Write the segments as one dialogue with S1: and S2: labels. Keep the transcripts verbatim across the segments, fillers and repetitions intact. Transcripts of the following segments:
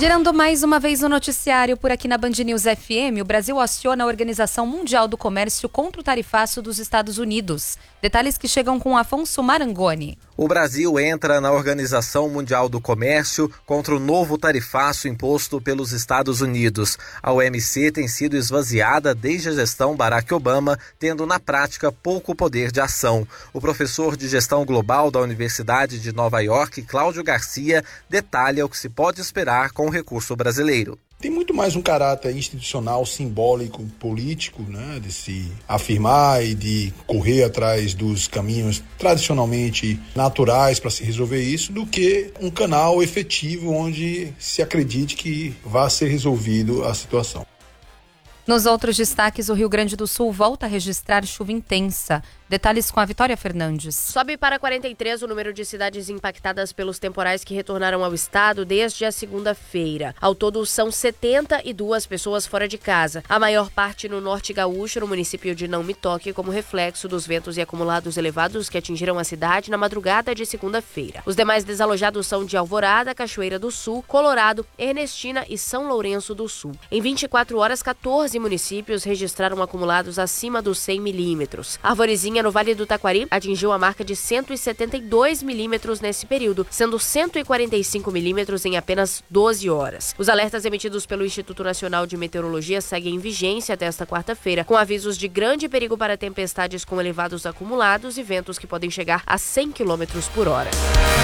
S1: Girando mais uma vez o noticiário por aqui na Band News F M, o Brasil aciona a Organização Mundial do Comércio contra o tarifaço dos Estados Unidos. Detalhes que chegam com Afonso Marangoni.
S2: O Brasil entra na Organização Mundial do Comércio contra o novo tarifaço imposto pelos Estados Unidos. A O M C tem sido esvaziada desde a gestão Barack Obama, tendo na prática pouco poder de ação. O professor de gestão global da Universidade de Nova York, Cláudio Garcia, detalha o que se pode esperar com o recurso brasileiro.
S3: Tem muito mais um caráter institucional, simbólico, político, né, de se afirmar e de correr atrás dos caminhos tradicionalmente naturais para se resolver isso, do que um canal efetivo onde se acredite que vai ser resolvido a situação.
S1: Nos outros destaques, o Rio Grande do Sul volta a registrar chuva intensa. Detalhes com a Vitória Fernandes.
S4: Sobe para quarenta e três o número de cidades impactadas pelos temporais que retornaram ao estado desde a segunda-feira. Ao todo, são setenta e duas pessoas fora de casa. A maior parte no norte gaúcho, no município de Não Me Toque, como reflexo dos ventos e acumulados elevados que atingiram a cidade na madrugada de segunda-feira. Os demais desalojados são de Alvorada, Cachoeira do Sul, Colorado, Ernestina e São Lourenço do Sul. Em vinte e quatro horas, quatorze municípios registraram acumulados acima dos cem milímetros. Arvorezinha, no Vale do Taquari, atingiu a marca de cento e setenta e dois milímetros nesse período, sendo cento e quarenta e cinco milímetros em apenas doze horas. Os alertas emitidos pelo Instituto Nacional de Meteorologia seguem em vigência até esta quarta-feira, com avisos de grande perigo para tempestades com elevados acumulados e ventos que podem chegar a cem quilômetros por hora.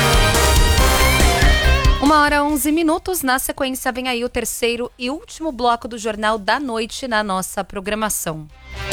S1: Uma hora onze minutos, na sequência vem aí o terceiro e último bloco do Jornal da Noite na nossa programação.